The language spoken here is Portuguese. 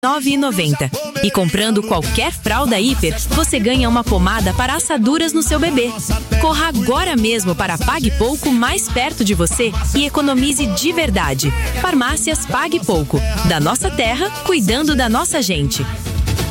9,90. E comprando qualquer fralda Hiper, você ganha uma pomada para assaduras no seu bebê. Corra agora mesmo para Pague Pouco mais perto de você e economize de verdade. Farmácias Pague Pouco. Da nossa terra, cuidando da nossa gente.